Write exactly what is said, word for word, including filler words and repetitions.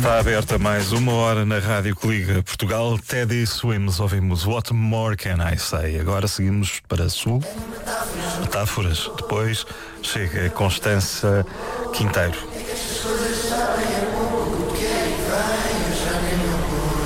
Está aberta mais uma hora na Rádio que Liga Portugal. Teddy Swims, ouvimos What More Can I Say. Agora seguimos para Sul. Metáforas. Depois chega Constança Quinteiro.